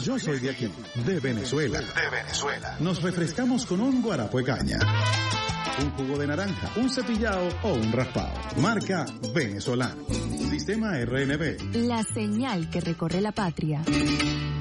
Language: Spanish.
Yo soy de aquí, de Venezuela. Nos refrescamos con un guarapo de caña, un jugo de naranja, un cepillado o un raspado. Marca Venezolano. Sistema RNB. La señal que recorre la patria.